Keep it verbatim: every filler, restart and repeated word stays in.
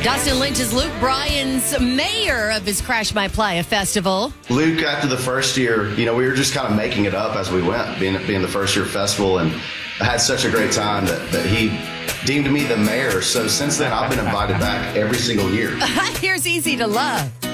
Dustin Lynch is Luke Bryan's mayor of his Crash My Playa festival. Luke, after the first year, you know, we were just kind of making it up as we went, being being the first year festival, and I had such a great time that, that he deemed me the mayor. So since then, I've been invited back every single year. Here's Easy to Love.